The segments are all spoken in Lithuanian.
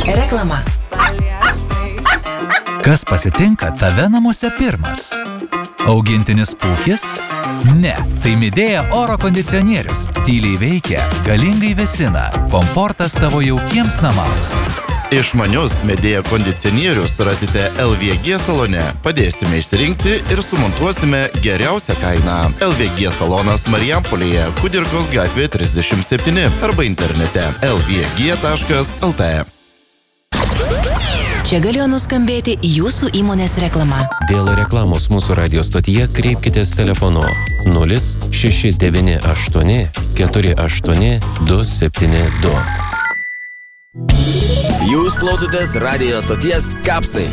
Reklama. Kas pasitinka tave namuose pirmas? Augintinis pūkis? Ne, tai Midea oro kondicionierius. Tyliai veikia, galingai vėsina. Komfortas tavo jaukiems namams. Išmanius Midea kondicionierius rasite LVG salone. Padėsime išsirinkti ir sumontuosime geriausią kainą. LVG salonas Marijampolėje, Kudirkos gatvė 37 arba internete lvg.lt. Čia galėjo nuskambėti jūsų įmonės reklama. Dėl reklamos mūsų radio stotyje kreipkitės telefonu 0698 48 272. Jūs klausotės radio stoties Kapsai.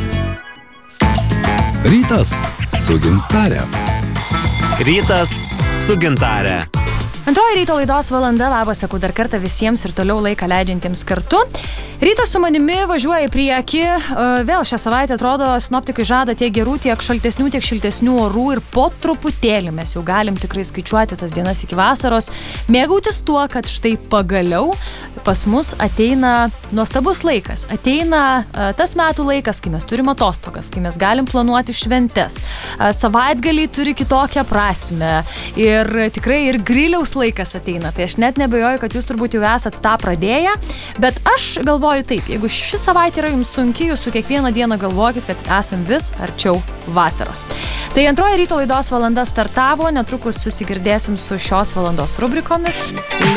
Rytas su Gintare. Rytas su Gintare. Antroji ryto laidos valanda, labas, sakau dar kartą visiems ir toliau laiką leidžiantiems kartu. Rytas su manimi važiuoja į priekį, vėl šią savaitę atrodo sinoptikai žada tiek gerų, tiek šaltesnių, tiek šiltesnių orų ir po truputėlį mes jau galim tikrai skaičiuoti tas dienas iki vasaros, mėgautis tuo, kad štai pagaliau pas mus ateina nuostabus laikas, ateina tas metų laikas, kai mes turim atostogas, kai mes galim planuoti šventes, savaitgaliai turi kitokią prasmę ir tikrai ir griliaus laikas ateina, tai aš net nebejoju, kad jūs turbūt jau esat tą pradėję, bet aš galvoju taip, jeigu ši savaitė yra jums sunki, jūs su kiekvieną dieną galvokit, kad esam vis arčiau vasaros. Tai antroji ryto laidos valanda startavo, netrukus susigirdėsim su šios valandos rubrikomis.